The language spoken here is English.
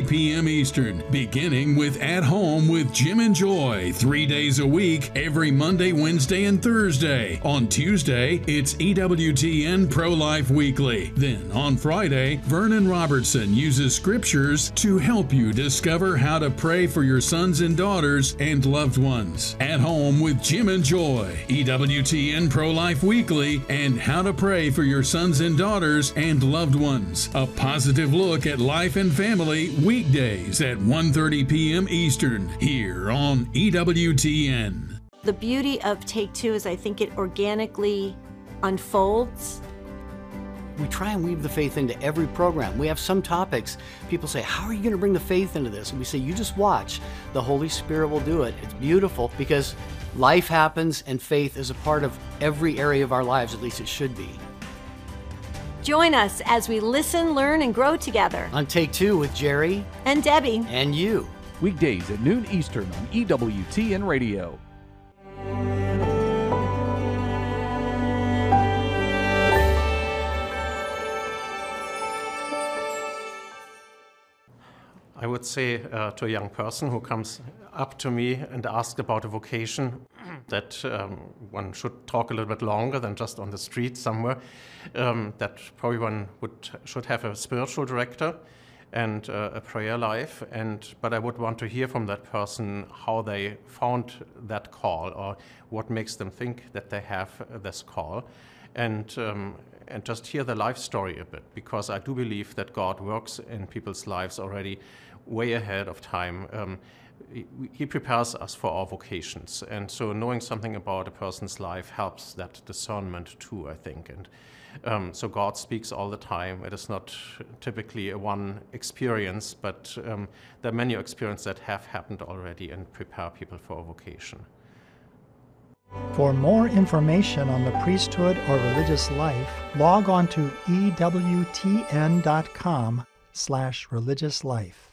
p.m. Eastern, beginning with At Home with Jim and Joy, 3 days a week, every Monday, Wednesday, and Thursday. On Tuesday, it's EWTN Pro-Life Weekly. Then on Friday, Vernon Robertson uses scriptures to help you discover how to pray for your sons and daughters and loved ones. At Home with Jim and Joy, EWTN Pro-Life Weekly, and How to Pray for Your Sons and Daughters and Loved Ones. A positive look at life and family, weekdays at 1:30 p.m. Eastern, here on EWTN. The beauty of Take Two is I think it organically unfolds. We try and weave the faith into every program. We have some topics, people say, how are you going to bring the faith into this? And we say, you just watch. The Holy Spirit will do it. It's beautiful because life happens and faith is a part of every area of our lives, at least it should be. Join us as we listen, learn, and grow together. On Take Two with Jerry and Debbie and you. Weekdays at noon Eastern on EWTN Radio. I would say to a young person who comes up to me and asks about a vocation that one should talk a little bit longer than just on the street somewhere, that probably one should have a spiritual director and a prayer life, but I would want to hear from that person how they found that call or what makes them think that they have this call, and just hear the life story a bit, because I do believe that God works in people's lives already way ahead of time. He prepares us for our vocations, and so knowing something about a person's life helps that discernment too, I think. And so God speaks all the time. It is not typically a one experience, but there are many experiences that have happened already and prepare people for a vocation. For more information on the priesthood or religious life, log on to EWTN.com/religiouslife.